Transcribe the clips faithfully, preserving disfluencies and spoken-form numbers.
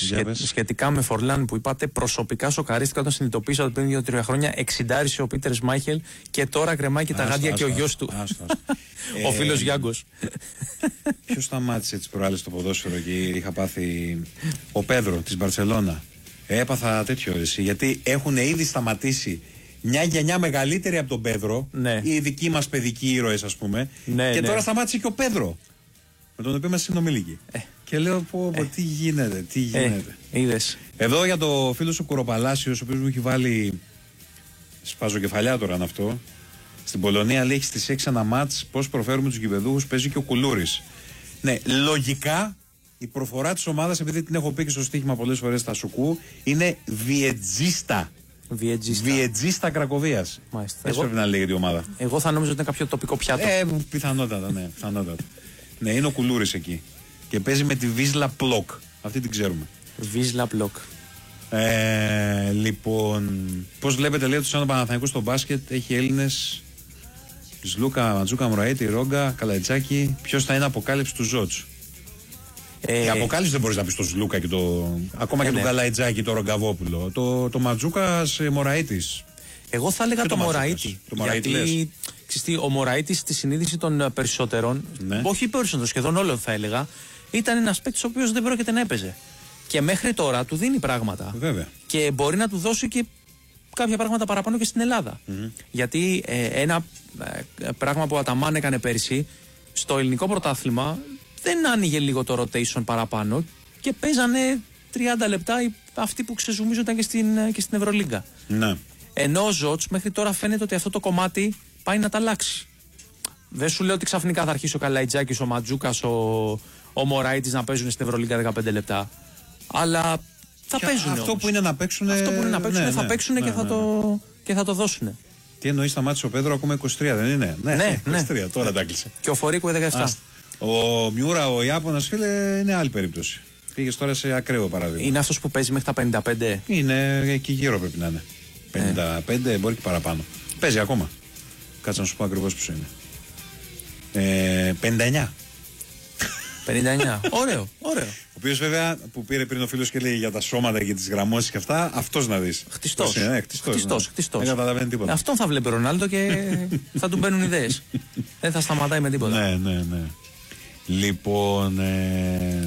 Σχε, σχετικά με Φορλάν που είπατε, προσωπικά σοκαρίστηκα όταν συνειδητοποίησα ότι πριν δύο τρία χρόνια εξιντάρισε ο Πίτερ Σμάιχελ και τώρα κρεμάει και τα γάντια και ο γιος του. Άστο, άστο. Ο ε, φίλος Γιάγκος. Ποιος σταμάτησε τις προάλλες στο ποδόσφαιρο και είχα πάθει. Ο Πέδρο της Μπαρσελόνα. Έπαθα τέτοιο εσύ, γιατί έχουν ήδη σταματήσει μια γενιά μεγαλύτερη από τον Πέδρο, ναι. Οι δικοί μας παιδικοί ήρωες, ας πούμε. Ναι, και ναι. Τώρα σταμάτησε και ο Πέδρο, με τον οποίο είμαστε συνομιλικοί. Ε. Και λέω πω, πω, ε. τι γίνεται, τι γίνεται. Ε. Είδες. Εδώ για το φίλο σου Κοροπαλάσιος, ο οποίος μου έχει βάλει. Σπάζω κεφαλιά τώρα είναι αυτό. Στην Πολωνία λέει: έχει στις έξι ένα μάτς. Πώς προφέρουμε τους γηπεδούχους, παίζει και ο Κουλούρης. Ναι, λογικά η προφορά της ομάδας, επειδή την έχω πει και στο στοίχημα πολλές φορές στα Σουκού, είναι Βιετζίστα. Βιετζίστα. Βιετζίστα Κρακοβίας. Μάλιστα. Έτσι πρέπει να λέγεται η ομάδα. Εγώ θα νόμιζα ότι είναι κάποιο τοπικό πιάτο. Ε, πιθανότατα, ναι. Πιθανότατα. Ναι, είναι ο Κουλούρης εκεί. Και παίζει με τη Βίσλα Πλοκ. Αυτή την ξέρουμε. Βίσλα Πλοκ. Ε, λοιπόν, πώς βλέπετε, λέει, το σαν Παναθηναϊκό στο μπάσκετ έχει Έλληνες. Σλούκα, Ματζούκα, Μουραήτη, Ρόγκα, Καλαϊτσάκη. Ποιος θα είναι αποκάλυψη του Ζότς. Ε, η αποκάλυψη δεν μπορείς να πεις το Σλούκα και το. Ακόμα ε, και ναι. τον Καλαϊτσάκη, το Ρογκαβόπουλο. Το, το Ματζούκας Μωραήτης. Εγώ θα έλεγα το, το Μωραήτη. Το Μωραήτη γιατί ξυστή, ο Μωραήτης στη συνείδηση των περισσότερων, ναι. όχι περισσότερων, σχεδόν όλων θα έλεγα, ήταν ένας παίκτης ο οποίος δεν πρόκειται να έπαιζε. Και μέχρι τώρα του δίνει πράγματα. Βέβαια. Και μπορεί να του δώσει και κάποια πράγματα παραπάνω και στην Ελλάδα. Mm-hmm. Γιατί ε, ένα ε, πράγμα που ο Αταμάν έκανε πέρσι στο ελληνικό πρωτάθλημα δεν άνοιγε λίγο το rotation παραπάνω και παίζανε τριάντα λεπτά αυτοί που ξεζουμίζονταν και στην, και στην Ευρωλίγκα. Ναι. Ενώ ο Ζότς μέχρι τώρα φαίνεται ότι αυτό το κομμάτι πάει να τα αλλάξει. Δεν σου λέω ότι ξαφνικά θα αρχίσει ο Καλαϊτζάκης, ο Ματζούκας, ο, ο Μωραήτης να παίζουν στην Ευρωλίγκα δεκαπέντε λεπτά. Αλλά θα και παίζουν. Αυτό όμως. που είναι να παίξουν. Αυτό που είναι να παίξουν ναι, θα ναι, παίξουν ναι, και, ναι, θα ναι. Το, και θα το δώσουν. Τι εννοεί, σταμάτησε ο Πέδρο ακόμα είκοσι τρία, δεν είναι. Ναι, ναι, είκοσι τρία, τώρα τα έκλεισε. Και ο Φορίκου δεκαεπτά. Ο Μιούρα, ο Ιάπωνας, φίλε, είναι άλλη περίπτωση. Πήγε τώρα σε ακραίο παράδειγμα. Είναι αυτός που παίζει μέχρι τα πενήντα πέντε. Είναι εκεί γύρω πρέπει να είναι. πενήντα πέντε, ε. μπορεί και παραπάνω. Παίζει ακόμα. Κάτσε να σου πω ακριβώς ποιος είναι. Ε, πενήντα εννιά. πενήντα εννιά. Ωραίο, ωραίο. Ο οποίος βέβαια που πήρε πριν ο φίλος και λέει για τα σώματα και τις γραμμώσεις και αυτά, αυτός να δεις. Χτιστός. Ναι, χτιστός, χτιστός, ναι. χτιστός. Δεν καταλαβαίνει τίποτα. Αυτόν θα βλέπει ο Ρονάλντο και θα του μπαίνουν ιδέες. Δεν θα σταματάει με τίποτα. Ναι, ναι, ναι. Λοιπόν, ε...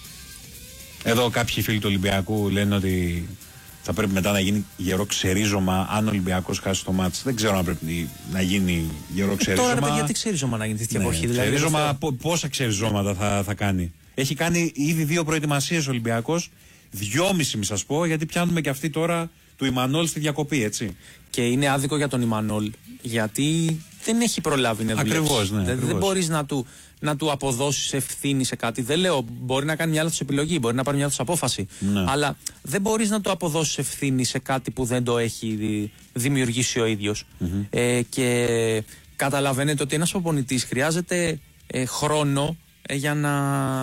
εδώ κάποιοι φίλοι του Ολυμπιακού λένε ότι θα πρέπει μετά να γίνει γερό ξερίζωμα αν ο Ολυμπιακός χάσει το μάτς. Δεν ξέρω αν πρέπει να γίνει γερό ξερίζωμα. Τώρα γιατί ξερίζωμα να γίνει τέτοια ναι, εποχή. Δηλαδή, ξερίζωμα, πόσα ξεριζώματα θα, θα κάνει. Έχει κάνει ήδη δύο προετοιμασίες ο Ολυμπιακός. Δυόμιση, μη σας πω, γιατί πιάνουμε και αυτή τώρα του Ιμανόλ στη διακοπή, έτσι. Και είναι άδικο για τον Ιμανόλ, γιατί δεν έχει προλάβει να δουλέψει. Ακριβώς, ναι. Δεν, δεν μπορείς να του, να του αποδώσεις ευθύνη σε κάτι. Δεν λέω, μπορεί να κάνει μια λάθος επιλογή, μπορεί να πάρει μια λάθος απόφαση. Ναι. Αλλά δεν μπορείς να του αποδώσεις ευθύνη σε κάτι που δεν το έχει δημιουργήσει ο ίδιος. Mm-hmm. Ε, και καταλαβαίνετε ότι ένας προπονητής χρειάζεται ε, χρόνο ε, για να.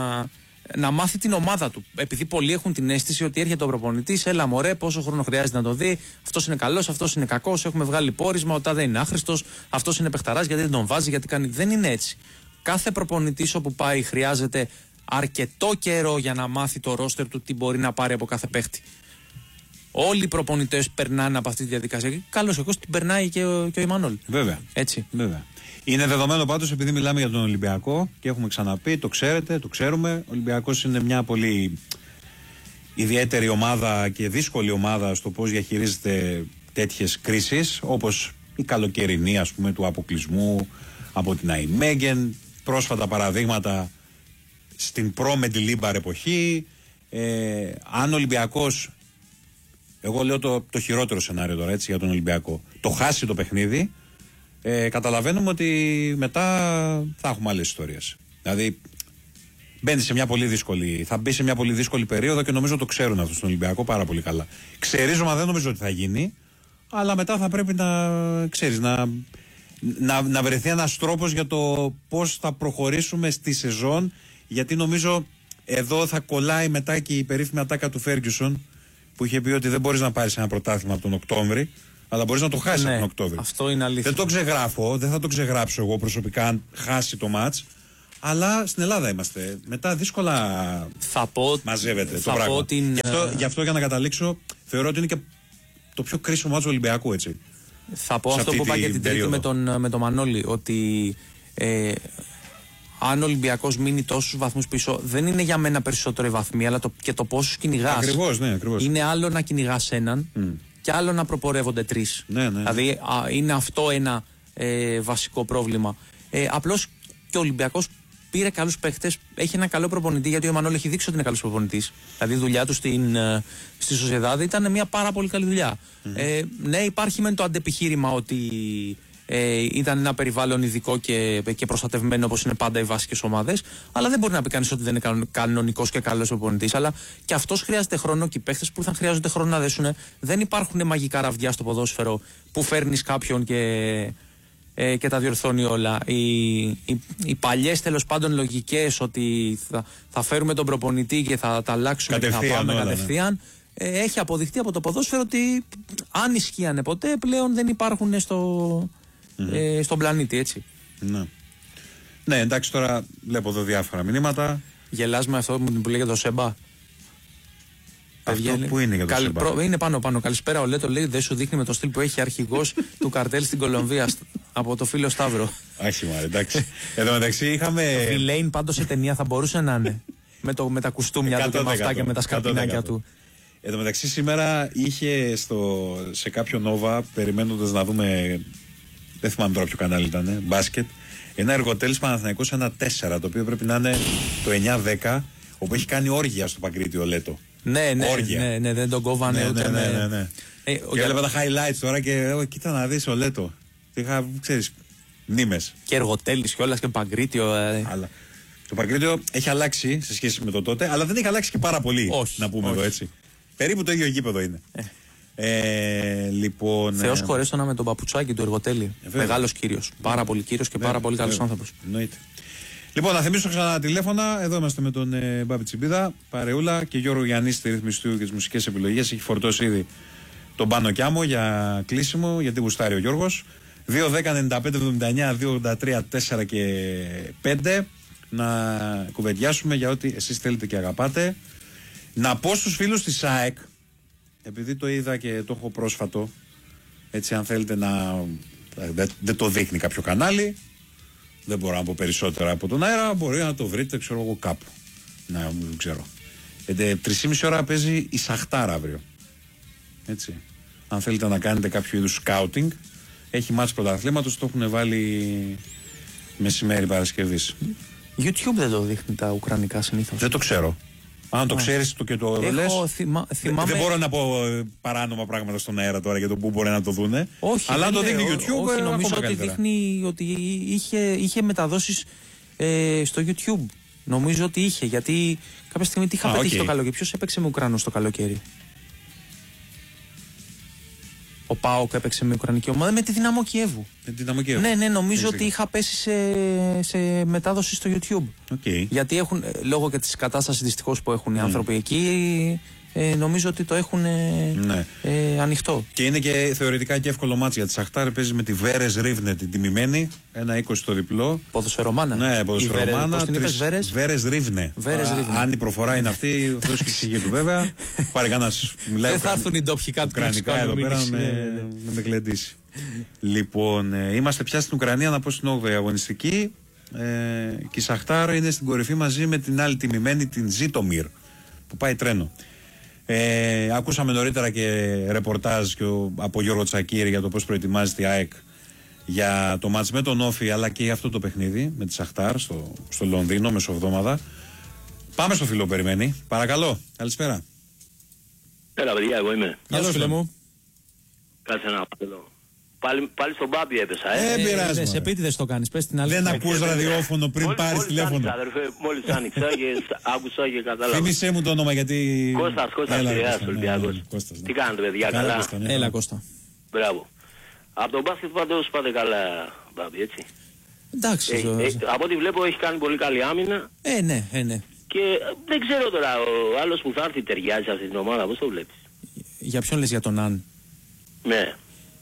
να μάθει την ομάδα του. Επειδή πολλοί έχουν την αίσθηση ότι έρχεται ο προπονητής, έλα μωρέ, πόσο χρόνο χρειάζεται να το δει. Αυτός είναι καλός, αυτός είναι κακός. Έχουμε βγάλει πόρισμα, ο τάδε είναι άχρηστος. Αυτός είναι παιχταράς, γιατί δεν τον βάζει, γιατί κάνει. Δεν είναι έτσι. Κάθε προπονητής όπου πάει χρειάζεται αρκετό καιρό για να μάθει το ρόστερ του τι μπορεί να πάρει από κάθε παίχτη. Όλοι οι προπονητές περνάνε από αυτή τη διαδικασία. Καλώς, εγώ την περνάει και ο, και ο Ιμανόλ. Βέβαια. Έτσι. Βέβαια. Είναι δεδομένο πάντως, επειδή μιλάμε για τον Ολυμπιακό και έχουμε ξαναπεί, το ξέρετε, το ξέρουμε. Ο Ολυμπιακός είναι μια πολύ ιδιαίτερη ομάδα και δύσκολη ομάδα στο πώς διαχειρίζεται τέτοιες κρίσεις, όπως η καλοκαιρινή, ας πούμε, του αποκλεισμού από την Αϊμέγεν, πρόσφατα παραδείγματα στην προ-Μεντιλίμπαρ εποχή. Ε, αν ο Ολυμπιακός, εγώ λέω το, το χειρότερο σενάριο τώρα, έτσι, για τον Ολυμπιακό, το χάσει το παιχνίδι, Ε, καταλαβαίνουμε ότι μετά θα έχουμε άλλες ιστορίες. Δηλαδή μπαίνει σε μια πολύ δύσκολη, θα μπει σε μια πολύ δύσκολη περίοδο και νομίζω το ξέρουν αυτό στον Ολυμπιακό πάρα πολύ καλά. Ξερίζωμα δεν νομίζω ότι θα γίνει, αλλά μετά θα πρέπει να ξέρεις, να, να, να βρεθεί ένας τρόπος για το πώς θα προχωρήσουμε στη σεζόν, γιατί νομίζω εδώ θα κολλάει μετά και η περίφημη ατάκα του Φέργκιουσον που είχε πει ότι δεν μπορείς να πάρεις ένα πρωτάθλημα από τον Οκτώβρη, αλλά μπορείς να το χάσεις, ναι, από τον Οκτώβριο. Αυτό είναι αλήθεια. Δεν το ξεγράφω, δεν θα το ξεγράψω εγώ προσωπικά αν χάσει το μάτς. Αλλά στην Ελλάδα είμαστε. Μετά δύσκολα θα πω, μαζεύεται θα το πράγμα. πω την... Γι' αυτό, γι' αυτό για να καταλήξω, θεωρώ ότι είναι και το πιο κρίσιμο μάτσο Ολυμπιακού, έτσι. Θα πω αυτό που είπα και την Τρίτη με τον, με τον Μανώλη, ότι ε, αν ο Ολυμπιακός μείνει τόσους βαθμούς πίσω, δεν είναι για μένα περισσότερο η βαθμοί, αλλά το, και το πόσους κυνηγάς. Ακριβώς, ναι, ακριβώς. Είναι άλλο να κυνηγάς έναν mm. και άλλο να προπορεύονται τρεις. Ναι, ναι. Δηλαδή α, είναι αυτό ένα ε, βασικό πρόβλημα. Ε, απλώς και ο Ολυμπιακός πήρε καλούς παίχτες, έχει ένα καλό προπονητή, γιατί ο Μανώλη έχει δείξει ότι είναι καλός προπονητής. Δηλαδή η δουλειά του στην, στη Σοσιεδάδη ήταν μια πάρα πολύ καλή δουλειά. Mm-hmm. Ε, ναι, υπάρχει μεν το αντεπιχείρημα ότι ε, ήταν ένα περιβάλλον ειδικό και, και προστατευμένο, όπως είναι πάντα οι βασικές ομάδες, αλλά δεν μπορεί να πει κανείς ότι δεν είναι κανονικός και καλός προπονητής. Αλλά και αυτός χρειάζεται χρόνο και οι παίχτες που θα χρειάζονται χρόνο να δέσουν. Δεν υπάρχουν μαγικά ραβδιά στο ποδόσφαιρο που φέρνεις κάποιον και. Ε, και τα διορθώνει όλα. Οι, οι, οι παλιές τέλος πάντων λογικές ότι θα, θα φέρουμε τον προπονητή και θα τα αλλάξουμε και θα πάμε όλα, κατευθείαν, ναι. ε, έχει αποδειχτεί από το ποδόσφαιρο ότι αν ισχύανε ποτέ πλέον δεν υπάρχουν στο, mm-hmm. ε, στον πλανήτη, έτσι. Ναι. Ναι, εντάξει, τώρα βλέπω εδώ διάφορα μηνύματα. Γελάς με αυτό που λέει για το Σέμπα. Αυτό Παιδιά, που είναι για το Καλ, προ, είναι πάνω πάνω. Καλησπέρα, ο Λέτο λέει: δεν σου δείχνει με το στυλ που έχει αρχηγός του καρτέλ στην Κολομβία από το φίλο Σταύρο. Άχι μα, εντάξει. Εδώ μεταξύ είχαμε. Το Βιλέιν πάντως σε ταινία θα μπορούσε να είναι. με, το, με τα κουστούμια του και με αυτά και με τα σκαρπινάκια του. Εδώ μεταξύ σήμερα είχε στο, σε κάποιο Νόβα, περιμένοντας να δούμε. Δεν θυμάμαι τώρα ποιο κανάλι ήταν, μπάσκετ. Ένα εργοτέλης Παναθηναϊκός ένα τέσσερα, το οποίο πρέπει να είναι το εννιά δέκα, όπου έχει κάνει όργια στο Παγκρίτη ο Λέτο. Ναι, ναι, ναι, ναι, δεν τον κόβανε ναι, ούτε ναι, με... ναι, ναι, ναι. Ε, και για... έβλεπα τα highlights τώρα και ε, κοίτα να δεις ο Λέτο. Είχα, ξέρεις, μνήμες. Και Εργοτέλης κιόλας και Παγκρίτιο. Ε... Αλλά το Παγκρίτιο έχει αλλάξει σε σχέση με το τότε, αλλά δεν έχει αλλάξει και πάρα πολύ. Όχι, να πούμε όχι. Εδώ έτσι. Περίπου το ίδιο γήπεδο είναι. Ε. Ε, λοιπόν, Θεός ε... χωρέστονα με τον παπουτσάκι του Εργοτέλη. Ε, Μεγάλος κύριος. Πάρα πολύ κύριος και πάρα πολύ καλός άνθρωπος. Εννοείται. Λοιπόν, να θυμίσω ξανά τηλέφωνα. Εδώ είμαστε με τον ε, Μπάμπη Τσιμπίδα, Παρεούλα και Γιώργο Γιαννή στη ρύθμιση του και τις μουσικές επιλογές. Έχει φορτώσει ήδη τον Πάνο Κιάμο για κλείσιμο, γιατί γουστάρει ο Γιώργος. δύο δέκα ενενήντα πέντε εβδομήντα εννιά δύο ογδόντα τρία τέσσερα και πέντε. Να κουβεντιάσουμε για ό,τι εσείς θέλετε και αγαπάτε. Να πω στους φίλους της ΑΕΚ, επειδή το είδα και το έχω πρόσφατο, έτσι αν θέλετε να. Δεν δε το δείχνει κάποιο κανάλι. Δεν μπορώ να πω περισσότερα από τον αέρα. Μπορεί να το βρείτε, ξέρω εγώ, κάπου. Να, δεν ξέρω. Ε, Τρεις και μισή ώρα παίζει η Σαχτάρ αύριο. Έτσι. Αν θέλετε να κάνετε κάποιο είδους σκάουτινγκ, έχει μάτς πρωταθλήματος, το έχουν βάλει μεσημέρι Παρασκευής. YouTube δεν το δείχνει τα ουκρανικά συνήθως. Δεν το ξέρω. Αν το ξέρεις το και το λες. Θυμα, θυμάμαι... Δεν μπορώ να πω παράνομα πράγματα στον αέρα τώρα για το που μπορεί να το δούνε. Όχι, αλλά αν το δείχνει YouTube. Όχι, νομίζω ότι δείχνει ότι είχε, είχε μεταδόσεις ε, στο YouTube. Νομίζω ότι είχε. Γιατί κάποια στιγμή τι είχα Α, πετύχει okay. το καλοκαίρι. Ποιος έπαιξε με Ουκρανούς το καλοκαίρι? Ο ΠΑΟΚ έπαιξε με Ουκρανική ομάδα με τη Δυναμό Κιέβου. Με τη Δυναμό Κιέβου. Ναι, ναι, νομίζω ότι είχα πέσει σε, σε μετάδοση στο YouTube. Okay. Γιατί έχουν, λόγω και της κατάστασης δυστυχώς που έχουν οι mm. άνθρωποι εκεί, ε, νομίζω ότι το έχουν ναι. ε, ανοιχτό. Και είναι και θεωρητικά και εύκολο μάτς για τη Σαχτάρ. Παίζει με τη Βέρες Ρίβνε την τιμημένη. ένα είκοσι το διπλό. Ποδοσφαιρομάνα. Ναι, ποδοσφαιρομάνα. Βέρες Ρίβνε. Αν η προφορά είναι αυτή, αυτό και η ψυχή του βέβαια. Πάρει κανένα. Δεν θα έρθουν οι ντόπιοι κάτω ουκρανικά εδώ πέρα να με κλεντήσει. Λοιπόν, είμαστε πια στην Ουκρανία, να πω στην όγδοη αγωνιστική. Και η Σαχτάρ είναι στην κορυφή μαζί με την άλλη τιμημένη, την Ζίτομιρ, που πάει τρένο. Ε, ακούσαμε νωρίτερα και ρεπορτάζ και ο, από Γιώργο Τσακίρη για το πώς προετοιμάζεται η ΑΕΚ για το μάτς με τον Όφη, αλλά και για αυτό το παιχνίδι με τη Σαχτάρ στο, στο Λονδίνο μεσοβδόμαδα. Πάμε στο φίλο περιμένει. Παρακαλώ, καλησπέρα. Έλα παιδιά, εγώ είμαι. Γεια σου φίλε μου. Κάτσε να πάω. Πάλι, πάλι στον Πάπη έπεσα, ε. Ε, πειράζει. Ε, σε επίτηδες το κάνεις, πες την άλλη. Δεν ακούς ραδιόφωνο πριν μόλις, πάρεις μόλις τηλέφωνο. Άνοιξα, αδερφέ, μόλις άνοιξα και άκουσα και κατάλαβα. Θύμησέ μου το όνομα γιατί... Κώστας, Κώστας Πειραιάς, Ολυμπιακός. Ναι, ναι. Τι κάνετε παιδιά, καλά? καλά? Κώστα, ναι. Έλα Κώστα. Μπράβο. Από τον μπάσκετ πάντως πάτε καλά, Πάπη, έτσι. Εντάξει. Ε, ε, από ό,τι βλέπω έχει κάνει πολύ καλή άμυνα. Ε, ναι, ε, ναι. Και δεν ξέρω τώρα, ο άλλος που θα έρθει ταιριάζει σε αυτή την ομάδα, πώς το βλέπεις? Για ποιον λες, για τον Αν? Ναι.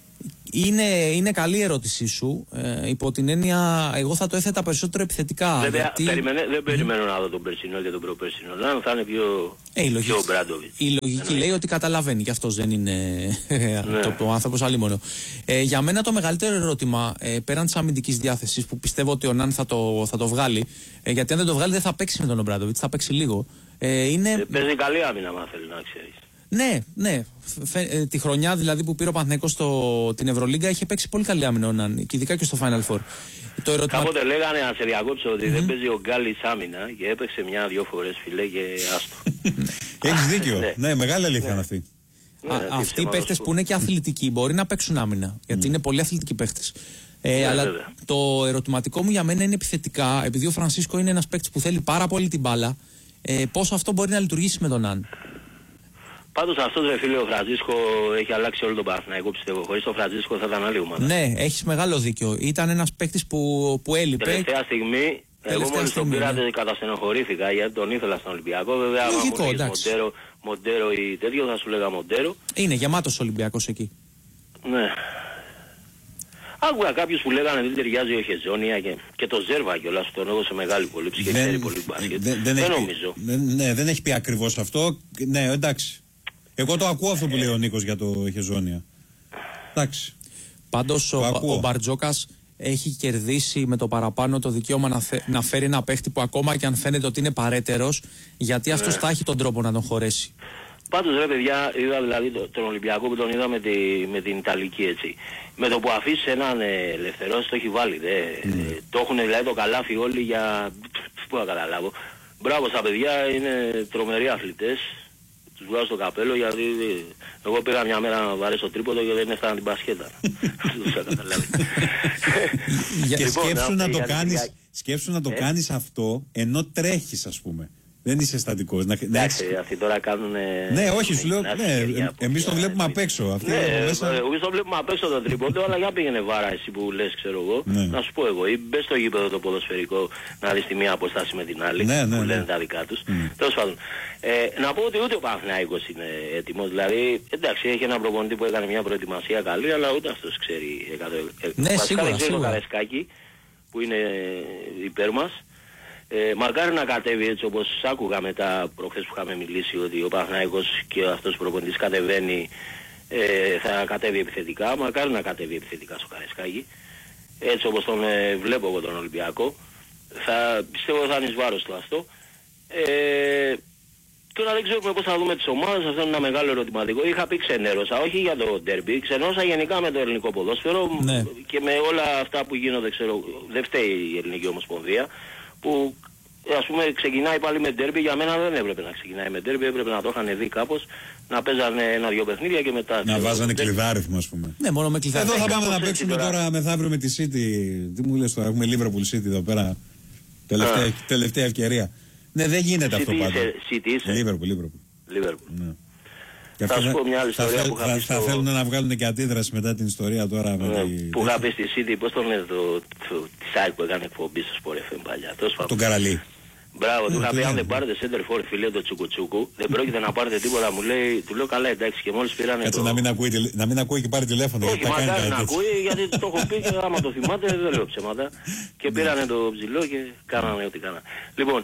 Είναι, είναι καλή η ερώτησή σου. Ε, υπό την έννοια, εγώ θα το έθετα περισσότερο επιθετικά. Βέβαια, γιατί... περιμενε, δεν περιμένω mm. να δω τον περσινό και τον προπερσινό. Αν θα είναι πιο, ε, η πιο Μπράντοβιτς. Η λογική λέει ότι καταλαβαίνει και αυτός δεν είναι ναι. το, το άνθρωπος αλλήμονο. Ε, για μένα το μεγαλύτερο ερώτημα, ε, πέραν της αμυντικής διάθεσης, που πιστεύω ότι ο Ναν θα το, θα το βγάλει, ε, γιατί αν δεν το βγάλει δεν θα παίξει με τον Μπράντοβιτς, θα παίξει λίγο. Ε, είναι... ε, παίζει καλή άμυνα, αν θέλει να ξέρεις. Ναι, ναι. Φε, ε, τη χρονιά δηλαδή που πήρε ο Παναθηναϊκός την Ευρωλίγκα είχε παίξει πολύ καλή άμυνα, και ειδικά και στο Final Four. Το ερωτημα... Κάποτε λέγανε, να σε διακόψω, ότι mm-hmm. δεν παίζει ο Γκάλης άμυνα και έπαιξε μια-δυο φορές, φιλέ, και άστο. Έχεις δίκιο. ναι. ναι, μεγάλη αλήθεια είναι αυτή. Ναι, Α, αυτοί οι παίχτες που είναι και αθλητικοί μπορεί να παίξουν άμυνα, γιατί mm. είναι πολύ αθλητικοί παίχτες. Ε, ναι, αλλά βέβαια. Το ερωτηματικό μου για μένα είναι επιθετικά, επειδή ο Φρανσίσκο είναι ένας παίκτης που θέλει πάρα πολύ την μπάλα, ε, πώς αυτό μπορεί να λειτουργήσει με τον Αν. Πάντως αυτός, ρε φίλε, ο Φρανσίσκο έχει αλλάξει όλο τον Παναθηναϊκό, πιστεύω. Χωρίς τον Φρανσίσκο θα ήταν άλλη ομάδα. Ναι, έχεις μεγάλο δίκιο. Ήταν ένας παίκτης που, που έλειπε. Τελευταία στιγμή, εγώ μόλις τον πήρατε ναι. καταστενοχωρήθηκα, γιατί τον ήθελα στον Ολυμπιακό. Βέβαια, άμα μου λέγεις Μοντέρο, Μοντέρο ή τέτοιο, θα σου λέγα Μοντέρο. Είναι γεμάτος Ολυμπιακός εκεί. Ναι. Άκουγα κάποιους που λέγανε δεν ταιριάζει ο Χεζόνια και, και το Ζέρβα κιόλας, τον έχω σε μεγάλη πολύψη και ξέρει πολύ μπάσκετ. Δεν, δεν, δεν νομίζω. Δεν, ναι, δεν έχει πει ακριβώς αυτό. Ναι, εντάξει. Εγώ το ακούω αυτό που λέει ο Νίκος για το Χεζόνια. Εντάξει. Πάντως ο, ο Μπαρτζόκας έχει κερδίσει με το παραπάνω το δικαίωμα να, θε, να φέρει ένα παίχτη που ακόμα και αν φαίνεται ότι είναι παρέτερος, γιατί ναι. αυτός θα έχει τον τρόπο να τον χωρέσει. Πάντως ρε παιδιά, είδα δηλαδή τον Ολυμπιακό που τον είδα με, τη, με την Ιταλική, έτσι. Με το που αφήσει έναν ε, ελευθερός το έχει βάλει. Δε. Mm. Ε, το έχουν δηλαδή το καλάφι όλοι για... Πού να καταλάβω. Μπράβο στα παιδιά, είναι τρομεροί αθλητές. Τους βγάζω στο καπέλο, γιατί εγώ πήγα μια μέρα να βαρέσω τρίποντο και δεν έφτανα την μπασκέτα. Τους θα καταλάβει. Και σκέψου να το κάνεις, σκέψου να το κάνεις αυτό ενώ τρέχεις, ας πούμε. Δεν είσαι στατικός. Εντάξει, αυτοί τώρα κάνουν... Ναι, όχι, σου λέω, ναι, εμείς το βλέπουμε απ' έξω. Ναι, εμείς το βλέπουμε απ' έξω το τρίποντο, αλλά για πήγαινε βάρα εσύ που λες, ξέρω εγώ, να σου πω εγώ, ή μπες στο γήπεδο το ποδοσφαιρικό να δεις τη μία αποστάση με την άλλη, που λένε τα δικά τους. Τέλος πάντων, να πω ότι ούτε ο Παναθηναϊκός είναι έτοιμος, δηλαδή, εντάξει, έχει ένα προπονητή που έκανε μια προετοιμασία καλή, αλλά ούτε αυτός ξέρει εκατό τοις εκατό. Ναι, σίγουρα, το Καρεσκάκι, που είναι υπέρ μας. Ε, μακάρι να κατέβει έτσι όπως άκουγα μετά προχθές που είχαμε μιλήσει, ότι ο Παναθηναϊκός και αυτός ο προπονητής κατεβαίνει, ε, θα κατέβει επιθετικά. Μακάρι να κατέβει επιθετικά στο Καρεσκάκι, έτσι όπως τον ε, βλέπω εγώ τον Ολυμπιακό. Θα, πιστεύω θα είναι εις βάρος του αυτό. Ε, τώρα δεν ξέρουμε πώς θα δούμε τις ομάδες, αυτό είναι ένα μεγάλο ερωτηματικό. Είχα πει ξενέρωσα, όχι για το ντέρμπι, ξενέρωσα γενικά με το ελληνικό ποδόσφαιρο, ναι. Και με όλα αυτά που γίνονται, ξέρω, δεν φταίει η Ελληνική Ομοσπονδία, που ας πούμε ξεκινάει πάλι με ντέρμπι. Για μένα δεν έπρεπε να ξεκινάει με ντέρμπι, έπρεπε να το είχαν δει κάπως, να παίζανε ένα-δυο παιχνίδια και μετά... Να βάζανε κλειδάριθμο, ας πούμε. Ναι, μόνο με κλειδάριθμο. Εδώ θα πάμε να παίξουμε τώρα, τώρα μεθαύριο με τη City. Τι μου λες τώρα, έχουμε Liverpool City εδώ πέρα. Τελευταία, τελευταία ευκαιρία. Ναι, δεν γίνεται City αυτό πάντα. City είσαι. Liverpool, Liverpool. Liverpool. Ναι. Θα σου πω μια άλλη ιστορία που είχα πει στο... Θα θέλουν να βγάλουν και αντίδραση μετά την ιστορία τώρα. Ναι, με τη... Που είχα πει στη City, πώς τον λένε, το, το, τη site που έκανε εκπομπή στο Sport εφ εμ παλιά. Τον Καραλί. Μπράβο, του είχα πει αν δεν πάρετε center for φίλε το τσουκουτσούκου, δεν πρόκειται να πάρετε τίποτα, μου λέει, του λέω καλά εντάξει και μόλις πήρανε. Κάτσε να μην ακούει, να μην ακούει και πάρει τηλέφωνο. Όχι, μακάρι να ακούει, γιατί το έχω πει και άμα το θυμάται δεν λέω ψέματα. Και πήρανε το ψηλό και κάνανε ό,τι κάνανε. Λοιπόν,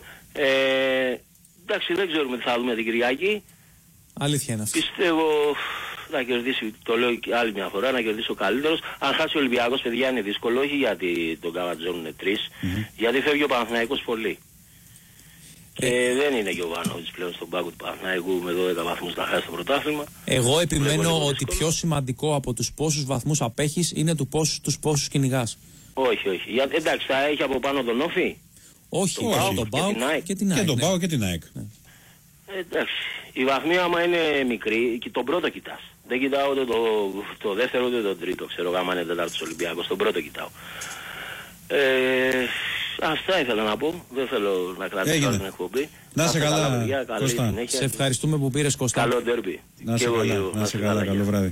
εντάξει δεν ξέρουμε τι θα δούμε την Κυριακή. Αλήθεια είναι αυτό. Πιστεύω να κερδίσει, το λέω και άλλη μια φορά, να κερδίσει ο καλύτερος. Αν χάσει ο Ολυμπιακός, παιδιά, είναι δύσκολο, όχι γιατί τον καβατζώνουν τρεις, mm-hmm. γιατί φεύγει ο Παναθηναϊκός πολύ. Και ε, δεν είναι και ο Βάνοβιτς πλέον στον πάγκο του Παναθηναϊκού με δώδεκα βαθμούς να χάσει το πρωτάθλημα. Εγώ επιμένω ότι πιο σημαντικό από τους πόσους βαθμούς απέχεις είναι του πόσους, τους πόσους κυνηγάς. Όχι, όχι. Για, εντάξει, θα έχει από πάνω τον Όφη. Όχι, τον Πάο και την ΑΕΚ. Και τον Πάο και την ΑΕΚ. Εντάξει, η βαθμία άμα είναι μικρή, και τον πρώτο κοιτάς. Δεν κοιτάω ούτε το, το δεύτερο ούτε το τρίτο, ξέρω γάμα είναι τετάρτος Ολυμπιακός, τον πρώτο κοιτάω. Ε, αυτά ήθελα να πω, δεν θέλω να κρατήσω την εκπομπή. Να σε καλά, καλά παιδιά, Κώστα. Σε ευχαριστούμε που πήρες, Κώστα. Καλό ντέρμπι. Να σε καλά, εγώ, να σε καλά, καλά, καλό βράδυ.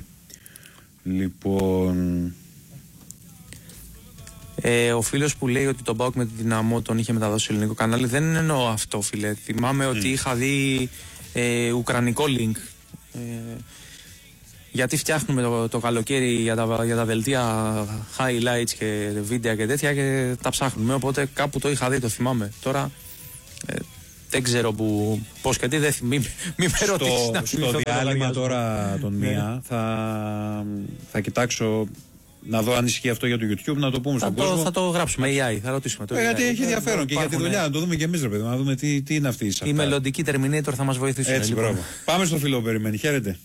Λοιπόν... Ε, ο φίλος που λέει ότι τον ΠΑΟΚ με την Δυναμό τον είχε μεταδώσει στο ελληνικό κανάλι, δεν εννοώ αυτό, φίλε. Θυμάμαι mm. ότι είχα δει ε, ουκρανικό link. Ε, γιατί φτιάχνουμε το, το καλοκαίρι για τα, για τα δελτία highlights και βίντεο και τέτοια και τα ψάχνουμε. Οπότε κάπου το είχα δει, το θυμάμαι. Τώρα ε, δεν ξέρω που, πώς και τι, δεν μην, μην με ρωτήσεις να στο διάλειμμα τώρα τον μία θα, θα κοιτάξω να δω αν ισχύει αυτό για το YouTube, να το πούμε στον κόσμο. Θα το γράψουμε έι άι, θα ρωτήσουμε το ε, έι άι. Γιατί έχει ενδιαφέρον και για τη δουλειά, να το δούμε και εμείς, ρε παιδί, να δούμε τι, τι είναι αυτή η σαφτά. Η μελλοντική Terminator θα μας βοηθήσει. Έτσι, λοιπόν. Μπράβο. Πάμε στο φίλο που περιμένει. Χαίρετε.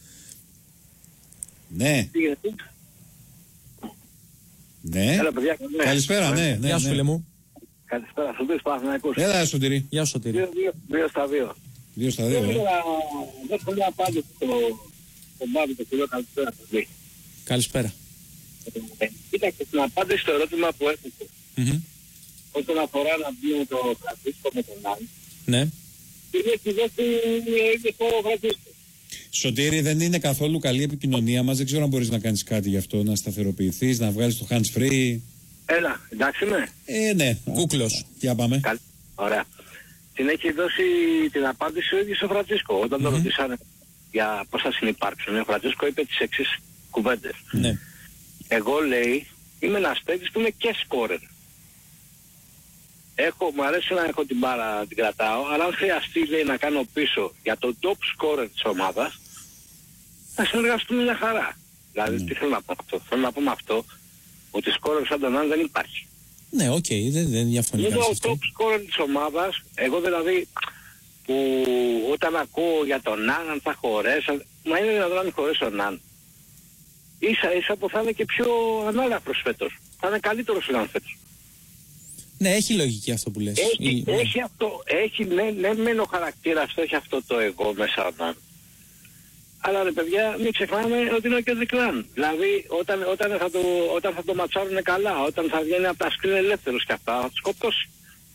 Ναι. Ναι. Έλα, παιδιά, ναι. Καλησπέρα, ναι. ναι Γεια σου, ναι. φίλε μου. Καλησπέρα, Σωτήρης Παναθηναϊκός. Έλα, Σωτήρη. Γεια σου, Σωτήρη. Δύο, δύο, δύο στα δύο. Δύο στα δύο, ε. Δεν έχω μια απάντηση στον Μπάβη, το φίλο, καλησπέρα. Καλησπέρα. Κοίταξε, την απάντηση στο ερώτημα που έφυγε. Mm-hmm. Όσον αφορά να βγει το Φρανσίσκο με τον Άν. Ναι. Είναι έχει δώσει ίδιο το Φρανσίσκο. Σωτήρη, δεν είναι καθόλου καλή η επικοινωνία μας. Δεν ξέρω αν μπορείς να κάνεις κάτι γι' αυτό, να σταθεροποιηθείς, να βγάλεις το hands free. Έλα, εντάξει με. Ε, ναι. Κούκλος. Τι πάμε. Καλ... Ωραία. Την έχει δώσει την απάντηση ο ίδιος ο Φρανσίσκο. Όταν mm-hmm. το ρωτήσανε για πώς θα συνυπάρξουν, ο Φρανσίσκο είπε τις εξής κουβέντες. Ναι. Εγώ, λέει, είμαι ένας παίκτης που είμαι και σκόρερ. Έχω, μου αρέσει να έχω την μπάρα, να την κρατάω, αλλά αν χρειαστεί, λέει, να κάνω πίσω για το top scorer της ομάδας, θα συνεργαστούμε μια χαρά. Δηλαδή, mm. τι θέλω να πω αυτό. Θέλω να πω με αυτό, ότι scorer σαν τον Άν δεν υπάρχει. Ναι, οκ, okay, δεν, δεν διαφωνεί είναι κανείς ο top scorer της ομάδας, εγώ δηλαδή, που όταν ακούω για τον Άν, αν θα χωρέσω, μα είναι δυνατόν να μην χωρέσω τον Άν. Ίσα ίσα που θα είναι και πιο ανάλαφρος φέτος. Θα είναι καλύτερος ο Άν φέτος. Ναι, έχει λογική αυτό που λες. Έχει, Ή, έχει αυτό, έχει, ναι, ναι, μεν ο χαρακτήρας αυτό, έχει αυτό το εγώ μέσα όταν. Αλλά ρε παιδιά, μην ξεχνάμε ότι είναι και ο δικλάν. Δηλαδή, όταν, όταν, θα το, όταν θα το ματσάρουν καλά, όταν θα βγαίνει από τα σκριν ελεύθερος και αυτά, θα τους σκοπτώσει.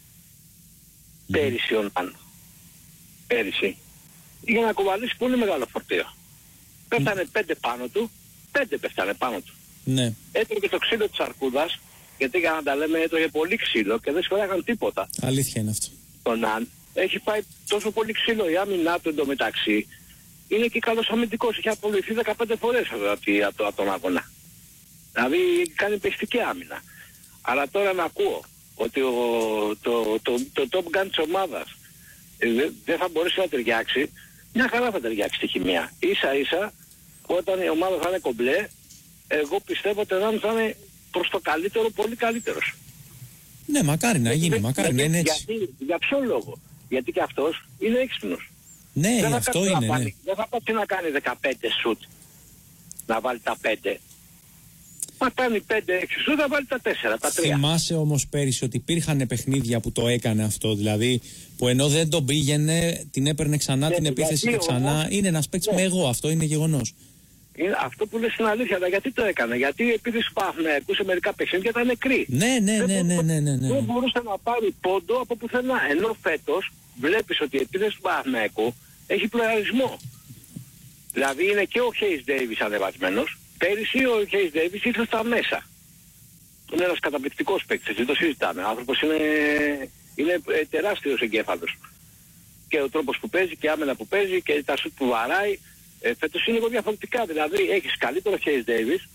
Mm. Πέρυσι ο Ναν. Πέρυσι. Για να κουβαλήσει πολύ μεγάλο φορτίο. Πέφτανε mm. πέντε πάνω του, πέντε πέφτανε πάνω του. Ναι. Έτρωγε το ξύλο της αρκούδας. Γιατί για να τα λέμε έτρωγε πολύ ξύλο και δεν σχολιάγαν τίποτα. Αλήθεια είναι αυτό. Τον Αν έχει πάει τόσο πολύ ξύλο, η άμυνά του εντωμεταξύ είναι και καλός αμυντικός. Έχει απολυθεί δεκαπέντε φορές από, από τον αγώνα. Δηλαδή κάνει παιχτική άμυνα. Αλλά τώρα να ακούω ότι ο, το, το, το, το top gun της ομάδας δεν δε θα μπορέσει να ταιριάξει, μια χαρά θα ταιριάξει τη χημεία. Ίσα ίσα όταν η ομάδα θα είναι κομπλέ, εγώ πιστεύω ότι δεν θα είναι προς το καλύτερο, πολύ καλύτερος. Ναι, μακάρι να γίνει, μακάρι να είναι έτσι. Γιατί, για ποιο λόγο? Γιατί και αυτός είναι έξυπνος. Ναι, δεν αυτό είναι. Ναι. Ναι. Δεν θα πάει να κάνει δεκαπέντε σουτ, να βάλει τα πέντε. Μα κάνει πέντε έξι σουτ, θα βάλει τα τέσσερα, τα τρία. Θυμάσαι όμως πέρυσι ότι υπήρχαν παιχνίδια που το έκανε αυτό, δηλαδή που ενώ δεν τον πήγαινε, την έπαιρνε ξανά, ναι, την επίθεση και ξανά. Όμως, είναι ένας παίκτης, ναι, με εγώ, αυτό είναι γεγονός. Είναι αυτό που λες είναι αλήθεια, αλλά γιατί το έκανε? Γιατί η επίθεση Παναθηναϊκού σε μερικά παιχνίδια ήταν νεκρή. Ναι, ναι, ναι, ναι, ναι, ναι, ναι. Δεν μπορούσε να πάρει πόντο από πουθενά. Ενώ φέτος βλέπεις ότι η επίθεση του Παναθηναϊκού έχει πλουραλισμό. Δηλαδή είναι και ο Χέις Ντέιβις ανεβασμένος. Πέρυσι ο Χέις Ντέιβις ήρθε στα μέσα. Είναι ένας καταπληκτικός παίκτης, δεν το συζητάμε. Ο άνθρωπος είναι, είναι τεράστιος εγκέφαλος. Και ο τρόπος που παίζει και η άμυνα που παίζει και τα σουτ που βαράει. Ε, φέτος είναι λίγο διαφορετικά, δηλαδή έχεις καλύτερο Χέις Ντέιβις,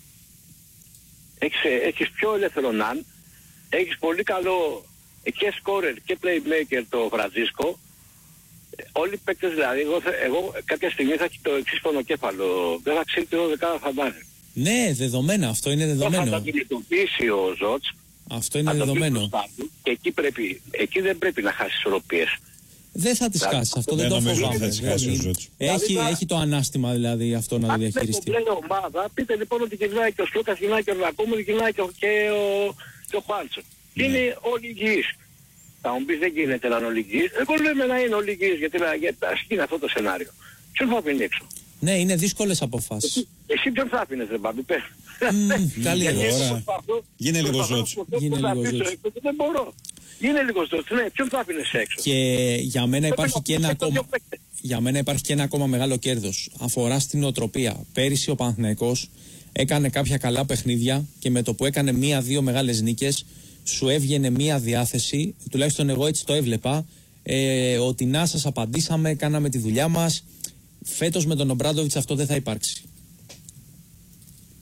έχεις, έχεις πιο ελεύθερο Ναν, έχεις πολύ καλό και σκόρερ και playmaker το Φρανσίσκο. Όλοι οι παίκτες δηλαδή, εγώ, εγώ κάποια στιγμή θα έχει το εξής πονοκέφαλο, δεν θα ξέρει τι δεκάδα θα πάρει. Ναι, δεδομένο, αυτό είναι δεδομένο. Θα τα κινητοποιήσει ο Ζότς. Αυτό είναι δεδομένο. Και εκεί, πρέπει, εκεί δεν πρέπει να χάσει ισορροπίες. Δεν θα τις δηλαδή, χάσει, αυτό δεν, δεν το φοβάμαι. Έχει, έχει το ανάστημα δηλαδή αυτό να το διαχειριστεί. Αν δεν ομάδα, πείτε λοιπόν ότι γυρνάει και ο Σλούκας, γυρνάει και ο Ρακούμου, γυρνάει και ο, και ο Πάντσο. Και ναι, είναι όλοι υγιείς. Θα μου πεις δεν γίνεται να είναι όλοι υγιείς. Εγώ λέμε να είναι όλοι υγιείς, γιατί ας γίνει αυτό το σενάριο. Ποιον θα αφήνει έξω? Ναι, είναι δύσκολες αποφάσεις. Εσύ, εσύ ποιον θα αφήνεις ρε Μπάμπη, πες. Καλή ώρα. Γίνε λίγο Ζότς. Γίνε λίγο Ζότς. Δεν μπορώ. Είναι λίγο Ζότς, ναι, ποιον θα άφηνες έξω? Και για μένα υπάρχει και ένα ακόμα, για μένα υπάρχει και ένα ακόμα μεγάλο κέρδος. Αφορά στην νοοτροπία. Πέρυσι ο Παναθηναϊκός έκανε κάποια καλά παιχνίδια και με το που έκανε μία-δύο μεγάλες νίκες σου έβγαινε μία διάθεση, τουλάχιστον εγώ έτσι το έβλεπα, ε, ότι να σας απαντήσαμε, κάναμε τη δουλειά μας. Φέτος με τον Ομπράντοβιτς αυτό δεν θα υπάρξει.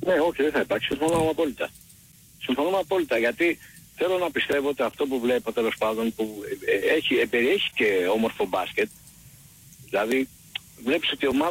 Ναι, όχι, δεν θα υπάρξει. Συμφωνώ απόλυτα. Συμφωνώ απόλυτα, γιατί θέλω να πιστεύω ότι αυτό που βλέπω τέλος πάντων, που έχει, περιέχει και όμορφο μπάσκετ, δηλαδή βλέπεις ότι η ομάδα